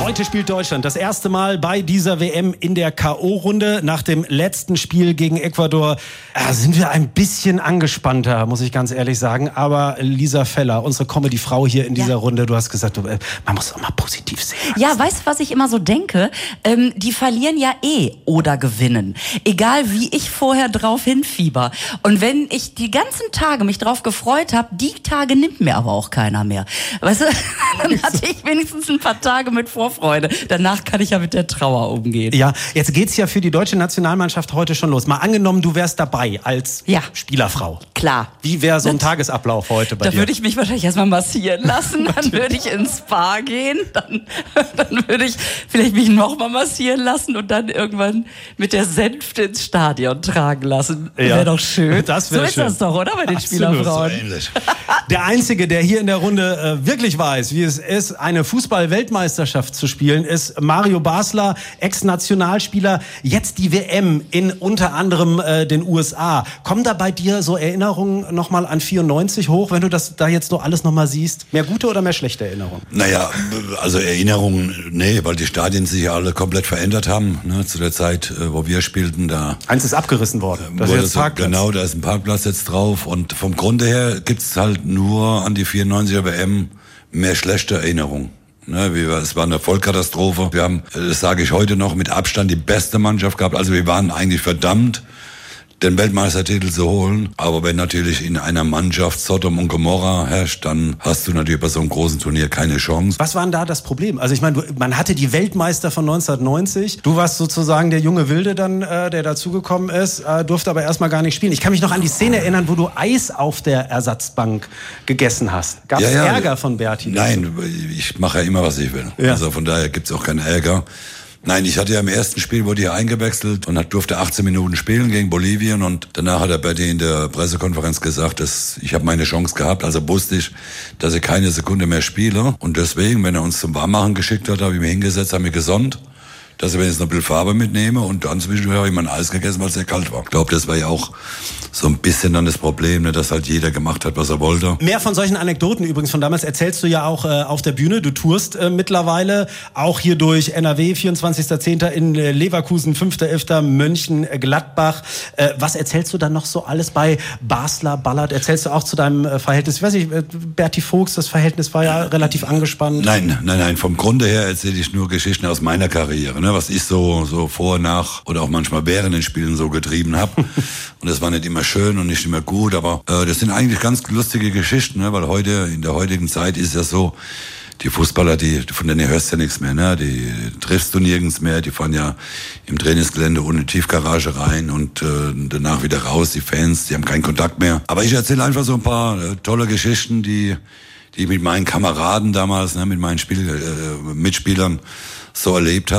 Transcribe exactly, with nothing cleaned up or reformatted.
Heute spielt Deutschland das erste Mal bei dieser W M in der K O-Runde. Nach dem letzten Spiel gegen Ecuador äh, sind wir ein bisschen angespannter, muss ich ganz ehrlich sagen. Aber Lisa Feller, unsere Comedy-Frau hier in dieser ja. Runde, du hast gesagt, du, äh, man muss auch mal positiv sehen. Ja, weißt du, was ich immer so denke? Ähm, die verlieren ja eh oder gewinnen. Egal, wie ich vorher drauf hinfieber. Und wenn ich die ganzen Tage mich drauf gefreut habe, die Tage nimmt mir aber auch keiner mehr. Weißt du, dann hatte ich wenigstens ein paar Tage mit Vorfreude. Danach kann ich ja mit der Trauer umgehen. Ja, jetzt geht's ja für die deutsche Nationalmannschaft heute schon los. Mal angenommen, du wärst dabei als ja. Spielerfrau. Klar. Wie wäre so ein das, Tagesablauf heute bei da dir? Da würde ich mich wahrscheinlich erstmal massieren lassen, dann würde ich ins Spa gehen, dann, dann würde ich vielleicht mich nochmal massieren lassen und dann irgendwann mit der Sänfte ins Stadion tragen lassen. Ja. Wäre doch schön. Das wär so ist schön. das doch, oder? Bei den Spielerfrauen. So ähnlich. Der Einzige, der hier in der Runde äh, wirklich weiß, wie es ist, eine Fußball-Weltmeisterschaft zu spielen, ist Mario Basler, Ex-Nationalspieler, jetzt die W M in unter anderem äh, den U S A. Kommen da bei dir so Erinnerungen nochmal an vierundneunzig hoch, wenn du das da jetzt so alles nochmal siehst? Mehr gute oder mehr schlechte Erinnerungen? Naja, also Erinnerungen, nee, weil die Stadien sich ja alle komplett verändert haben, ne, zu der Zeit, wo wir spielten. Da Eins ist abgerissen worden. Das ist jetzt Parkplatz. Genau, da ist ein Parkplatz jetzt drauf und vom Grunde her gibt's halt nur an die vierundneunziger W M mehr schlechte Erinnerungen. Ne, wir, es war eine Vollkatastrophe. Wir haben, das sage ich heute noch, mit Abstand die beste Mannschaft gehabt. Also wir waren eigentlich verdammt, den Weltmeistertitel zu holen. Aber wenn natürlich in einer Mannschaft Sodom und Gomorra herrscht, dann hast du natürlich bei so einem großen Turnier keine Chance. Was war denn da das Problem? Also ich meine, man hatte die Weltmeister von neunzehnhundertneunzig. Du warst sozusagen der junge Wilde dann, äh, der dazugekommen ist, äh, durfte aber erstmal gar nicht spielen. Ich kann mich noch an die Szene erinnern, wo du Eis auf der Ersatzbank gegessen hast. Gab es ja, ja, Ärger von Berti? Nein, ich mache ja immer, was ich will. Ja. Also von daher gibt's auch keinen Ärger. Nein, ich hatte ja im ersten Spiel, wurde hier eingewechselt und durfte achtzehn Minuten spielen gegen Bolivien und danach hat der Berti in der Pressekonferenz gesagt, dass ich habe meine Chance gehabt, also wusste ich, dass ich keine Sekunde mehr spiele und deswegen, wenn er uns zum Warmmachen geschickt hat, habe ich mich hingesetzt, habe mich gesonnt, dass ich jetzt noch ein bisschen Farbe mitnehme und dann zwischendurch habe ich mein Eis gegessen, weil es sehr kalt war. Ich glaube, das war ja auch so ein bisschen dann das Problem, ne, dass halt jeder gemacht hat, was er wollte. Mehr von solchen Anekdoten übrigens von damals erzählst du ja auch äh, auf der Bühne. Du tourst äh, mittlerweile auch hier durch N R W, vierundzwanzigster zehnter in äh, Leverkusen, fünfter elfter Mönchen, äh, Gladbach. Äh, was erzählst du dann noch so alles bei Basler, Ballard? Erzählst du auch zu deinem äh, Verhältnis? Ich weiß nicht, äh, Berti Vogts, das Verhältnis war ja relativ angespannt. Nein, nein, nein. Vom Grunde her erzähle ich nur Geschichten aus meiner Karriere, ne, was ich so so vor, nach oder auch manchmal während den Spielen so getrieben habe. Und das war nicht immer schön und nicht immer gut, aber äh, das sind eigentlich ganz lustige Geschichten, ne? Weil heute, in der heutigen Zeit ist ja so, die Fußballer, die von denen hörst du ja nichts mehr, ne? Die triffst du nirgends mehr, die fahren ja im Trainingsgelände ohne Tiefgarage rein und äh, danach wieder raus, die Fans, die haben keinen Kontakt mehr. Aber ich erzähle einfach so ein paar äh, tolle Geschichten, die die ich mit meinen Kameraden damals, ne, mit meinen Spiel, äh, Mitspielern so erlebt habe.